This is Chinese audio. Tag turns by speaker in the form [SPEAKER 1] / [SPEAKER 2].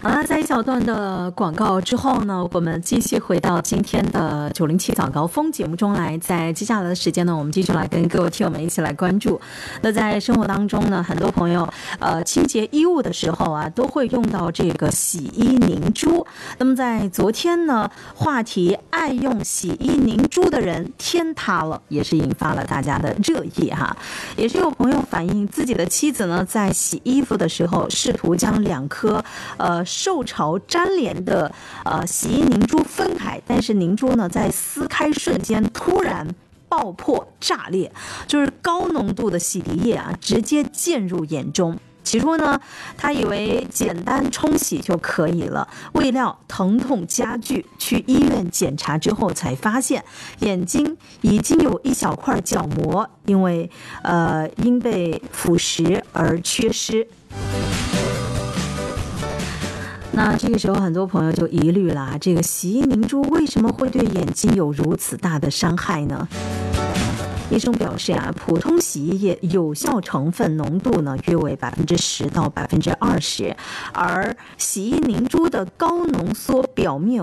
[SPEAKER 1] 好了，在一小段的广告之后呢，我们继续回到今天的907早高峰节目中来。在接下来的时间呢，我们继续来跟各位听友们一起来关注。那在生活当中呢，很多朋友清洁衣物的时候啊，都会用到这个洗衣凝珠。那么在昨天呢，话题爱用洗衣凝珠的人天塌了，也是引发了大家的热议哈。也是有朋友反映自己的妻子呢，在洗衣服的时候试图将2颗受潮粘连的洗衣凝珠分开，但是凝珠呢在撕开瞬间突然爆破炸裂，就是高浓度的洗涤液啊直接溅入眼中。起初呢，他以为简单冲洗就可以了，未料疼痛加剧，去医院检查之后才发现眼睛已经有一小块角膜因被腐蚀而缺失。那这个时候很多朋友就疑虑了，这个洗衣凝珠为什么会对眼睛有如此大的伤害呢？医生表示啊，普通洗衣液有效成分浓度呢约为10%到20%，而洗衣凝珠的高浓缩表面